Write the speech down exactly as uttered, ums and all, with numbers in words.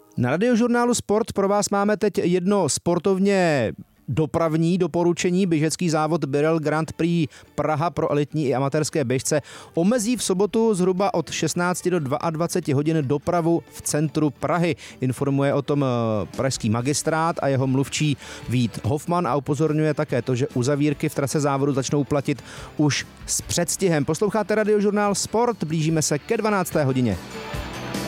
Na Radiožurnálu Sport pro vás máme teď jedno sportovně dopravní doporučení. Běžecký závod Birell Grand Prix Praha pro elitní i amatérské běžce omezí v sobotu zhruba od šestnácti do dvaceti dvou hodin dopravu v centru Prahy. Informuje o tom pražský magistrát a jeho mluvčí Vít Hofman a upozorňuje také to, že uzavírky v trase závodu začnou platit už s předstihem. Posloucháte Radiožurnál Sport, blížíme se ke dvanácté hodině.